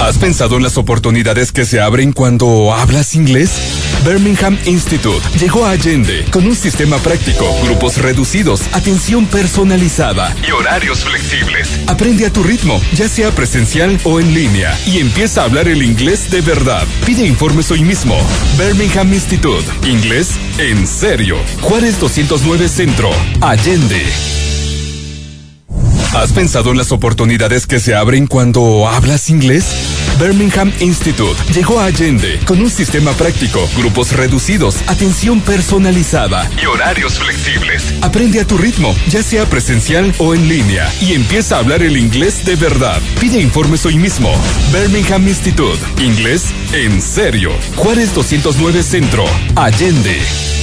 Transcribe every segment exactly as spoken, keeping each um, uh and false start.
¿Has pensado en las oportunidades que se abren cuando hablas inglés? Birmingham Institute llegó a Allende con un sistema práctico, grupos reducidos, atención personalizada y horarios flexibles. Aprende a tu ritmo, ya sea presencial o en línea, y empieza a hablar el inglés de verdad. Pide informes hoy mismo. Birmingham Institute, inglés en serio. Juárez doscientos nueve Centro, Allende. ¿Has pensado en las oportunidades que se abren cuando hablas inglés? Birmingham Institute llegó a Allende con un sistema práctico, grupos reducidos, atención personalizada y horarios flexibles. Aprende a tu ritmo, ya sea presencial o en línea, y empieza a hablar el inglés de verdad. Pide informes hoy mismo. Birmingham Institute, inglés en serio. Juárez doscientos nueve Centro, Allende.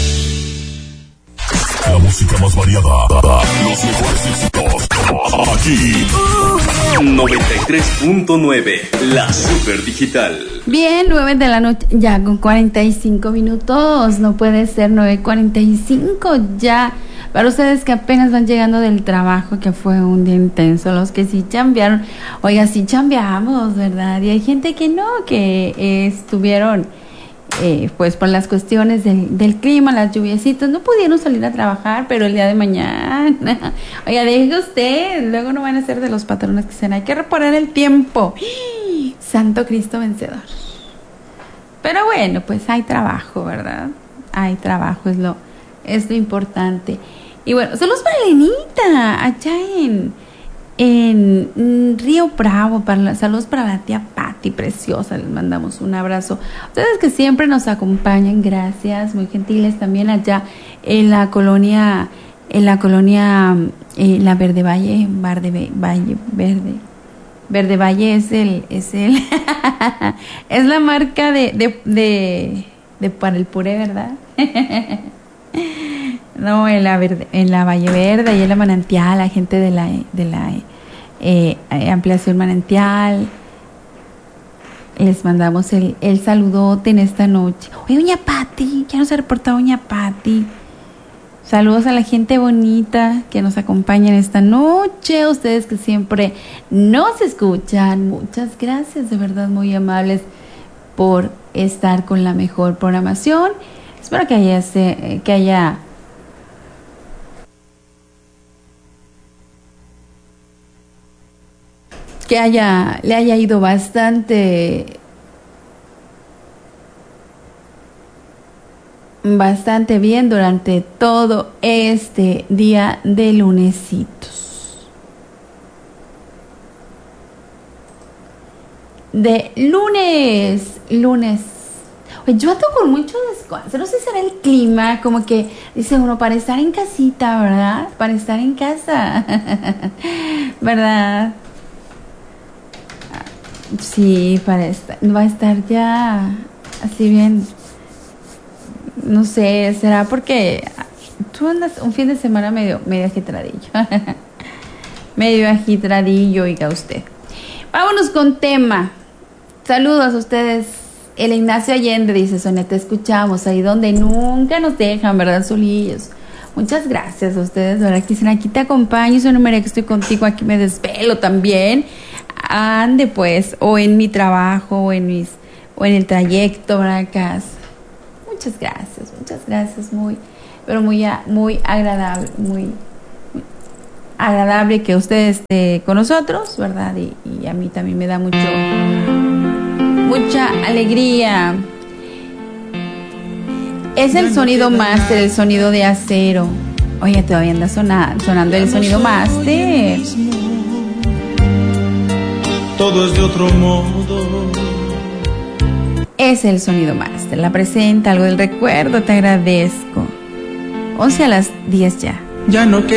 La música más variada, los mejores éxitos, aquí. noventa y tres punto nueve, la super digital. Bien, nueve de la noche, ya con cuarenta y cinco minutos, no puede ser nueve cuarenta y cinco ya. Para ustedes que apenas van llegando del trabajo, que fue un día intenso, los que sí chambearon, oiga, sí chambeamos, ¿verdad? Y hay gente que no, que eh, estuvieron... Eh, pues por las cuestiones del, del clima, las lluviecitas, no pudieron salir a trabajar, pero el día de mañana, oiga, deje usted, luego no van a ser de los patrones que dicen, hay que reponer el tiempo. Santo Cristo vencedor. Pero bueno, pues hay trabajo, ¿verdad? Hay trabajo, es lo, es lo importante. Y bueno, saludos para Lenita, allá en, en Río Bravo, para la, saludos para la tía Pati, preciosa, les mandamos un abrazo. Ustedes que siempre nos acompañan, gracias, muy gentiles, también allá en la colonia, en la colonia, eh, la Verde Valle, Verde Valle, Verde, Verde Valle es el, es el, es la marca de, de, de, de para el puré, ¿verdad? No, en la verde, en la Valle Verde y en la Manantial, la gente de la de la eh, ampliación Manantial, les mandamos el, el saludote en esta noche. Oye, doña Pati, ya nos ha reportado doña Pati. Saludos a la gente bonita que nos acompaña en esta noche, ustedes que siempre nos escuchan. Muchas gracias, de verdad, muy amables por estar con la mejor programación. Espero que haya que haya que haya le haya ido bastante bastante bien durante todo este día de lunesitos. De lunes, lunes. Oye, yo ando con mucho descanso. No sé si será el clima, como que dice uno, para estar en casita, ¿verdad? Para estar en casa, ¿verdad? Sí, para estar, va a estar ya así bien, no sé, será porque tú andas un fin de semana medio, medio agitradillo, medio agitradillo, oiga usted. Vámonos con tema. Saludos a ustedes. El Ignacio Allende dice, Sonia, te escuchamos ahí donde nunca nos dejan, ¿verdad, Solillos? Muchas gracias a ustedes, ¿verdad? Que dicen, aquí te acompaño, Sonia María, que estoy contigo, aquí me desvelo también. Ande pues, o en mi trabajo, o en mis, o en el trayecto, ¿verdad? Casa. Muchas gracias, muchas gracias, muy, pero muy, muy agradable, muy, muy agradable que usted esté con nosotros, ¿verdad? Y, y a mí también me da mucho, mucha alegría. Es el sonido máster, el sonido de acero. Oye, todavía anda sonando, sonando el sonido máster. Todo es de otro modo. Es el sonido máster. La presenta algo del recuerdo, te agradezco. once a las diez ya. Ya no que